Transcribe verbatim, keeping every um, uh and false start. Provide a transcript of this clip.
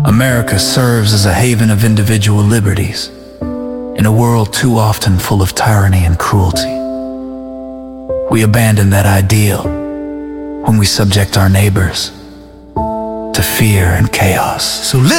America serves as a haven of individual liberties in a world too often full of tyranny and cruelty. We abandon that ideal when we subject our neighbors to fear and chaos. So